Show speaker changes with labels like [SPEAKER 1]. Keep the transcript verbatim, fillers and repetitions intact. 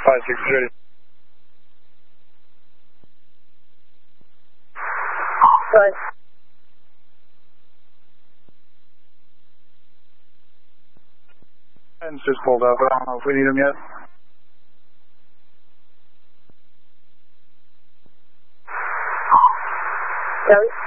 [SPEAKER 1] five six ready.
[SPEAKER 2] Right.
[SPEAKER 1] And just pulled up. I don't know if we need them yet.
[SPEAKER 2] Kelly?